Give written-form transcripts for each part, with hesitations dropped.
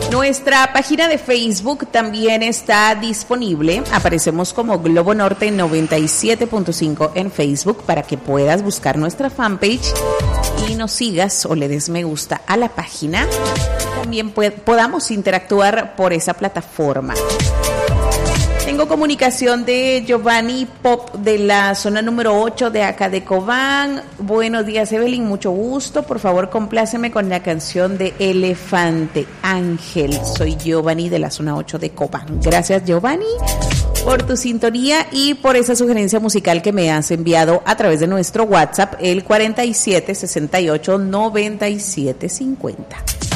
Nuestra página de Facebook también está disponible. Aparecemos como Globo Norte 97.5 en Facebook para que puedas buscar nuestra fanpage y nos sigas o le des me gusta a la página. También podamos interactuar por esa plataforma. Tengo comunicación de Giovanni Pop de la zona número 8 de acá de Cobán. Buenos días, Evelyn, mucho gusto. Por favor, compláceme con la canción de Elefante Ángel. Soy Giovanni de la zona 8 de Cobán. Gracias, Giovanni, por tu sintonía y por esa sugerencia musical que me has enviado a través de nuestro WhatsApp, el 47 68 97 50.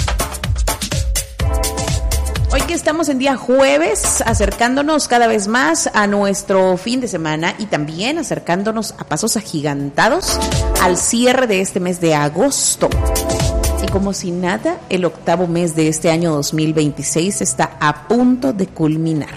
Hoy que estamos en día jueves, acercándonos cada vez más a nuestro fin de semana y también acercándonos a pasos agigantados al cierre de este mes de agosto. Y como si nada, el octavo mes de este año 2026 está a punto de culminar.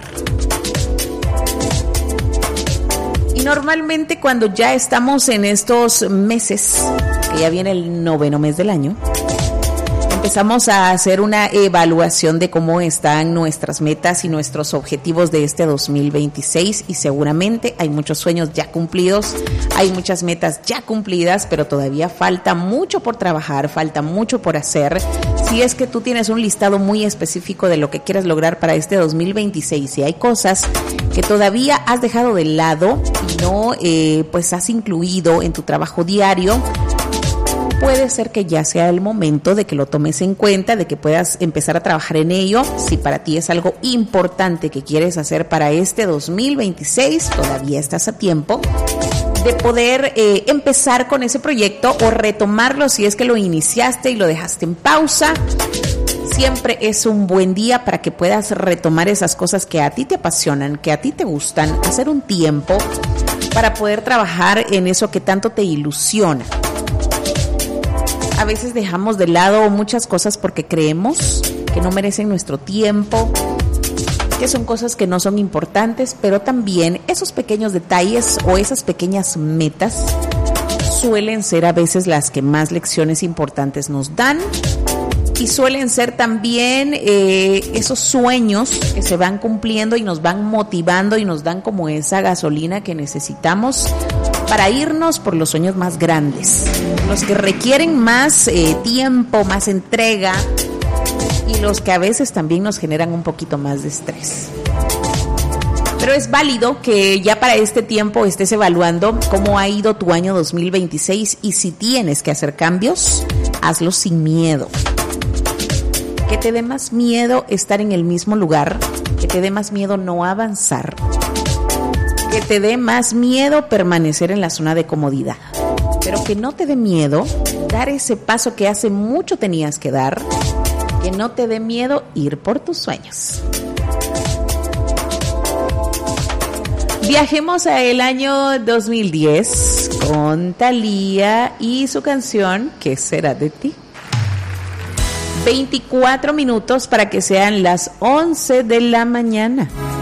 Y normalmente cuando ya estamos en estos meses, que ya viene el noveno mes del año, empezamos a hacer una evaluación de cómo están nuestras metas y nuestros objetivos de este 2026 y seguramente hay muchos sueños ya cumplidos, hay muchas metas ya cumplidas, pero todavía falta mucho por trabajar, falta mucho por hacer. Si es que tú tienes un listado muy específico de lo que quieres lograr para este 2026 y hay cosas que todavía has dejado de lado y no pues has incluido en tu trabajo diario, puede ser que ya sea el momento de que lo tomes en cuenta, de que puedas empezar a trabajar en ello. Si para ti es algo importante que quieres hacer para este 2026, todavía estás a tiempo de poder empezar con ese proyecto o retomarlo si es que lo iniciaste y lo dejaste en pausa. Siempre es un buen día para que puedas retomar esas cosas que a ti te apasionan, que a ti te gustan, hacer un tiempo para poder trabajar en eso que tanto te ilusiona. A veces dejamos de lado muchas cosas porque creemos que no merecen nuestro tiempo, que son cosas que no son importantes, pero también esos pequeños detalles o esas pequeñas metas suelen ser a veces las que más lecciones importantes nos dan y suelen ser también esos sueños que se van cumpliendo y nos van motivando y nos dan como esa gasolina que necesitamos para irnos por los sueños más grandes, los que requieren más tiempo, más entrega y los que a veces también nos generan un poquito más de estrés. Pero es válido que ya para este tiempo estés evaluando cómo ha ido tu año 2026 y si tienes que hacer cambios, hazlo sin miedo. Que te dé más miedo estar en el mismo lugar, que te dé más miedo no avanzar, que te dé más miedo permanecer en la zona de comodidad, pero que no te dé miedo dar ese paso que hace mucho tenías que dar, que no te dé miedo ir por tus sueños. Viajemos a el año 2010 con Thalía y su canción ¿Qué será de ti? 24 minutos para que sean las 11 de la mañana.